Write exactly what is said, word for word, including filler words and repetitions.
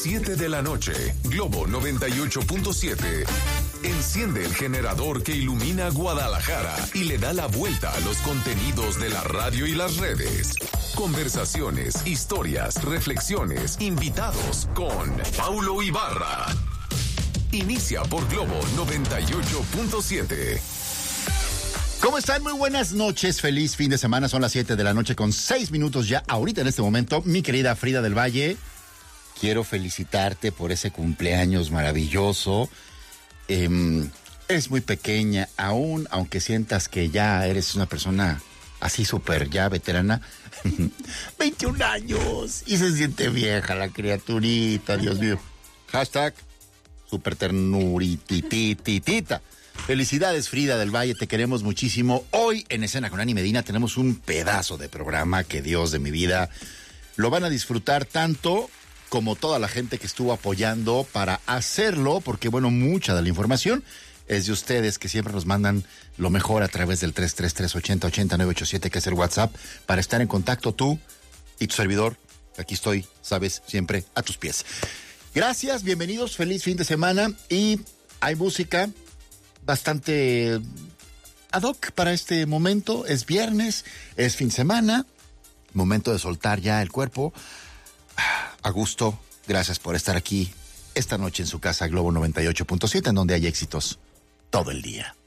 siete de la noche, Globo noventa y ocho punto siete. Enciende el generador que ilumina Guadalajara y le da la vuelta a los contenidos de la radio y las redes. Conversaciones, historias, reflexiones, invitados con Paulo Ibarra. Inicia por Globo noventa y ocho punto siete. ¿Cómo están? Muy buenas noches, feliz fin de semana. Son las siete de la noche con seis minutos ya ahorita en este momento. Mi querida Frida del Valle, quiero felicitarte por ese cumpleaños maravilloso. Eh, eres muy pequeña aún, aunque sientas que ya eres una persona así súper ya veterana. veintiún años y se siente vieja la criaturita, Dios mío. Hashtag súper ternuritititita. Felicidades, Frida del Valle, te queremos muchísimo. Hoy en Escena con Ani Medina tenemos un pedazo de programa que, Dios de mi vida, lo van a disfrutar tanto como toda la gente que estuvo apoyando para hacerlo, porque bueno, mucha de la información es de ustedes que siempre nos mandan lo mejor a través del tres tres tres, ochenta, ochenta, nueve ocho siete, que es el WhatsApp, para estar en contacto tú y tu servidor. Aquí estoy, sabes, siempre a tus pies. Gracias, bienvenidos, feliz fin de semana, y hay música bastante ad hoc para este momento. Es viernes, es fin de semana, momento de soltar ya el cuerpo. A gusto, gracias por estar aquí esta noche en su casa Globo noventa y ocho punto siete, en donde hay éxitos todo el día.